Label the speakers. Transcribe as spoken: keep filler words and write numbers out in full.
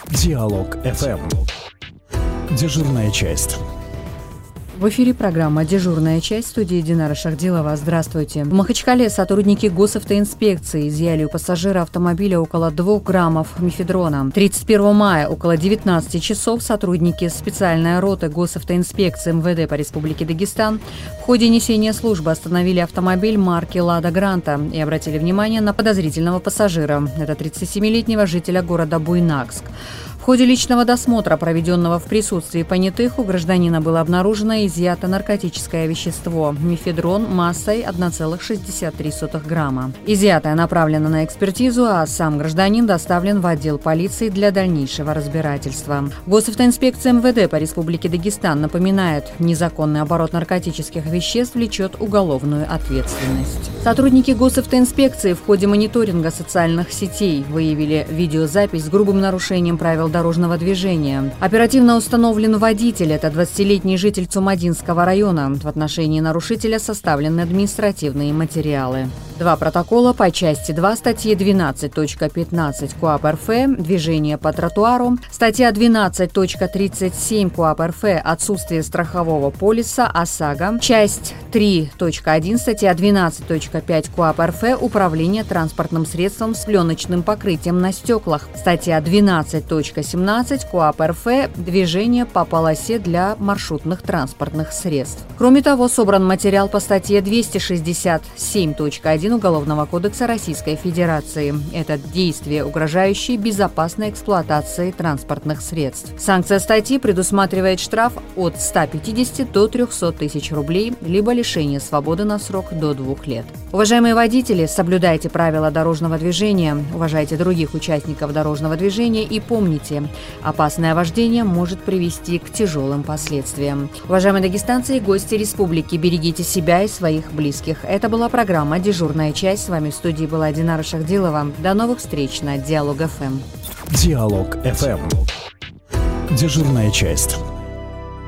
Speaker 1: Диалог эф эм. Дежурная часть.
Speaker 2: В эфире программа «Дежурная часть», в студии Динара Шахдилова. Здравствуйте. В Махачкале сотрудники госавтоинспекции изъяли у пассажира автомобиля около двух граммов мефедрона. тридцать первого мая около девятнадцати часов сотрудники специальной роты госавтоинспекции эм вэ дэ по Республике Дагестан в ходе несения службы остановили автомобиль марки «Лада Гранта» и обратили внимание на подозрительного пассажира. Это тридцатисемилетнего жителя города Буйнакск. В ходе личного досмотра, проведенного в присутствии понятых, у гражданина было обнаружено и изъято наркотическое вещество – мефедрон массой одна целых шестьдесят три сотых грамма. Изъятое направлено на экспертизу, а сам гражданин доставлен в отдел полиции для дальнейшего разбирательства. Госавтоинспекция эм вэ дэ по Республике Дагестан напоминает, незаконный оборот наркотических веществ влечет уголовную ответственность. Сотрудники госавтоинспекции в ходе мониторинга социальных сетей выявили видеозапись с грубым нарушением правил дорожного движения. Оперативно установлен водитель, это двадцатилетний житель Цумадинского района. В отношении нарушителя составлены административные материалы. Два протокола по части два статьи двенадцать точка пятнадцать КоАП эр эф «Движение по тротуару», статья двенадцать точка тридцать семь КоАП эр эф «Отсутствие страхового полиса ОСАГО», часть три точка один статья двенадцать точка пять КоАП эр эф «Управление транспортным средством с пленочным покрытием на стеклах», статья двенадцать точка семнадцать КоАП эр эф «Движение по полосе для маршрутных транспортных средств». Кроме того, собран материал по статье двести шестьдесят семь точка один Уголовного кодекса Российской Федерации. Это действие, угрожающее безопасной эксплуатации транспортных средств. Санкция статьи предусматривает штраф от ста пятидесяти до трехсот тысяч рублей, либо лишение свободы на срок до двух лет. Уважаемые водители, соблюдайте правила дорожного движения, уважайте других участников дорожного движения и помните, опасное вождение может привести к тяжелым последствиям. Уважаемые дагестанцы и гости республики, берегите себя и своих близких. Это была программа «Дежурная часть». С вами в студии была Динара Шахдилова. До новых встреч на Диалог эф эм.
Speaker 1: Диалог эф эм. Дежурная часть.